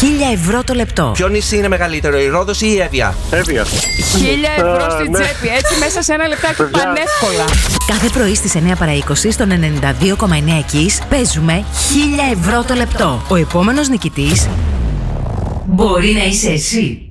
1.000 το λεπτό. Ποιο νησί είναι μεγαλύτερο, η Ρόδος ή η Εύβοια? Εύβοια. 1.000 στην τσέπη. Έτσι μέσα σε ένα λεπτάκι πανεύκολα. Κάθε πρωί στις 9 παρά 20 στον 92,9 Kiss παίζουμε 1.000 το λεπτό. Ο επόμενος νικητής μπορεί να είσαι εσύ.